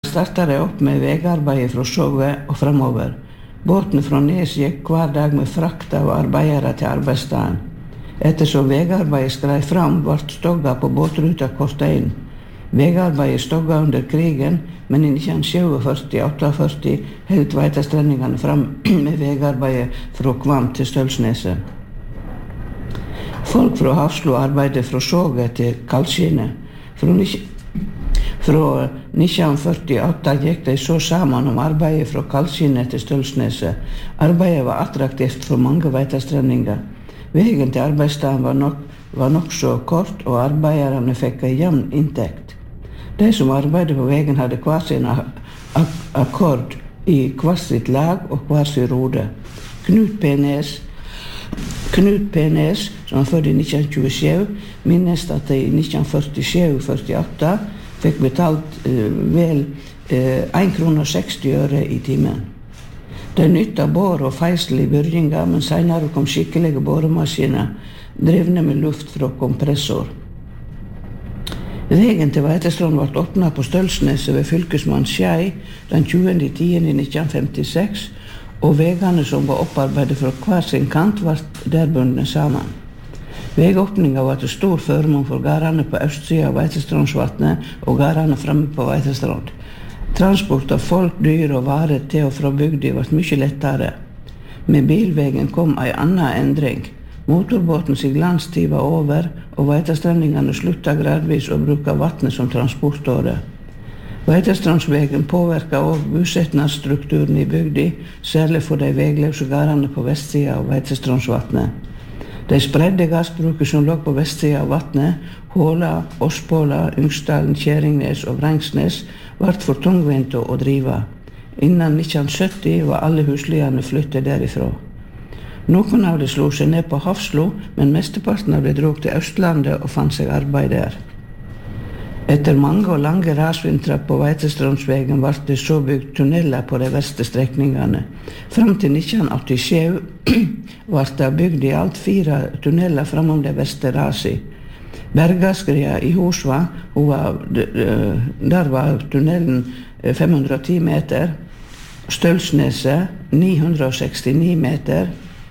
startet opp med veiarbeidet fra Sogve og fremover. Båten fra Nes gikk hver dag med frakt av arbeidere til arbeidsstaden. Ettersom veiarbeidet skrei fram, ble stogga på båtruta kortet inn. Veiarbeidet stogga under krigen, men i 1947-48 holdt Veitastrendingene fram med veiarbeidet fra Kvam til Stølsneset. Folk fra Hafslo arbeidet fra Sogve til Kaldskinnet. Fra 1948 gikk de så sammen om arbeidet fra Kaldskinnet til Stølsneset. Arbeidet var attraktivt for mange veitastrendinger. Veien til arbeidsstaden var nok så kort, og arbeiderne fikk en jevn inntekt. De som arbeidet på veien hadde hver sin akkord i hver sitt lag og hver sin rode. Knut P. Nes, som var født i 1927, minnes at de i 1947-48 fikk betalt vel 1,60 kroner i timen. De nyttet bår og feisel i byrjinga, men senere kom skikkelige båremaskiner drevne med luft fra kompressor. Veien til Veitastrand ble åpnet på Stølsneset ved fylkesmann Skjei den 20.10.1956, og veiene som var opparbeidet fra hver sin kant ble der bundet sammen. Veiåpningen var til stor førmål for gardene på østsiden av Veitastrandsvatnet og gardene fremme på Veitastrand. Transport av folk, dyr og varer til og fra bygda ble mye lettere. Med bilveien kom en annen endring. Motorbåtens glanstid var over, og Veitastrendingene sluttet gradvis å bruke vannet som transportåre. Veitastrandsveien påvirket også bosettingsstrukturen i bygda, særlig for de veiløse gardene på vestsiden av Veitastrandsvatnet. De spredde gassbruket som lå på vestsiden av vatnet, Håla, Åspåla, Yngstdalen, Kjæringnes og Vrengsnes, ble for tungvinte å drive. Innen 1970 var alle husliene flyttet derifra. Noen av de slo seg ned på Hafslo, men mesteparten av de drog til Østlandet og fant seg arbeid der. Etter mange og lange rasvintre på Veitastrandsveien ble det så bygd tunneler på de verste strekningene. Fram til 1987 ble det bygd i alt 4 tunneler framom de verste rasene. Bergaskria i Hosva, der var tunnelen 510 meter, Stølsneset 969 meter,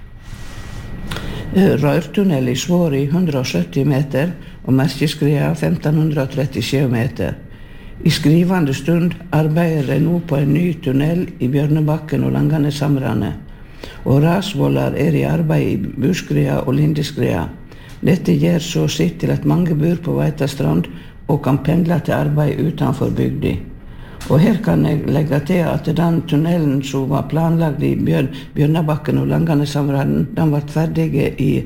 Rørtunnel i Svåri 170 meter og Merkeskria 1537 meter. I skrivende stund arbeider de nå på en ny tunnel i Bjørnebakken og Langaneshamrane, og rasvoller i arbeid i Buskria og Lindeskria. Dette gjør så sitt til at mange bor på Veitastrand og kan pendle til arbeid utenfor bygda. Og her kan jeg legge til at den tunnelen som var planlagt i Bjørnebakken og Langaneshamrane, den ble ferdig i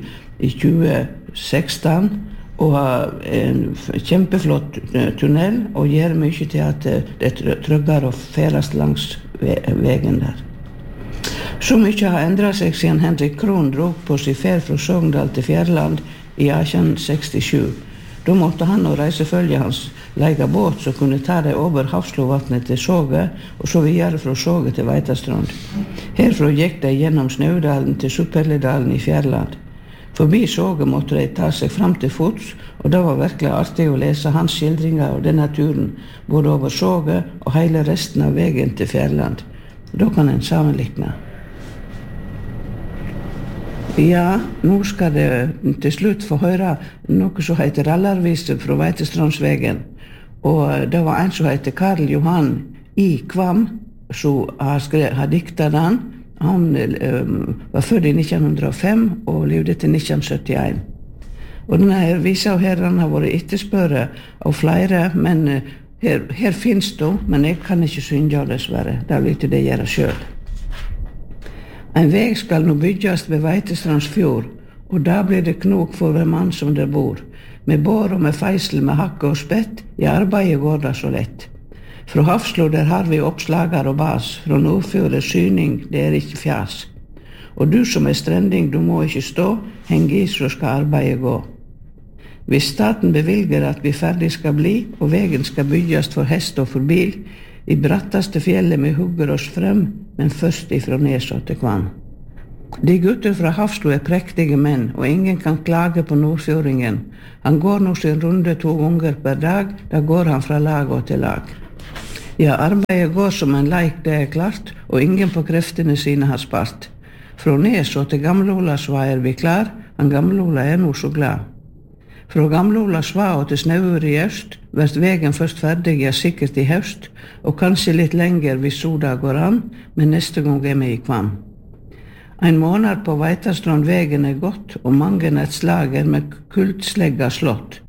2016 og har en kjempeflott tunnel og gjør mye til at det er tryggere å ferdes langs veien der. Så mye har endret seg siden Henrik Krohn drog på sin ferd fra Sogndal til Fjærland i 1867. Da måtte han og reisefølget hans leie båt som kunne ta det over Hafslovatnet til Sogve, og så videre fra Sogve til Veitastrand. Herfra gikk de gjennom Snaudalen til Suppelledalen i Fjærland. Forbi Sogve måtte de ta seg fram til fots, og det var virkelig artig å lese hans skildringer av denne turen, både over Sogve og hele resten av veien til Fjærland. Da kan en sammenlikne. Ja, nå skal det til slutt få høre noe som heter Rallarvise fra Veitastrandsvegen. Og det var en som heter Karl Johan I. Kvam, som har diktet den. Han var født i 1905 og levde til 1971. Og denne visa her har vært etterspøret av flere, men her finnes det, men jeg kan ikke synge dessverre. Det vil ikke det gjøre selv. En vei skal nå bygges ved Veitastrandsfjord, og da blir det knok for hver mann som der bor. Med bår og med feisel, med hakke og spett, i arbeidet går det så lett. Fra Hafslo der har vi oppslager og bas, fra Nordfjord syning, det er ikke fjas. Og du som er strending, du må ikke stå, heng i så skal arbeidet gå. Hvis staten bevilger at vi ferdig skal bli, og veien skal bygges for hest og for bil, i bratteste fjellet vi hugger oss frem, men først ifra Neså til Kvam. De gutter fra Hafslo er prektige menn, og ingen kan klage på nordfjordingen. Han går nå sin runde 2 ganger per dag, da går han fra lag og til lag. Ja, arbeidet går som en leik, det klart, og ingen på kreftene sine har spart. Fra Nes og til Gamle-Olavsvei vi klar, han Gamle-Ola nå så glad. Fra Gamle-Olavsvei og til Snaur i øst, vært vegen først ferdig, ja sikkert i høst, og kanskje litt lenger hvis soda går an, men neste gang vi i Kvam. En måned på Veitastrand vegen gått, og mange et slager med kultslegga slått.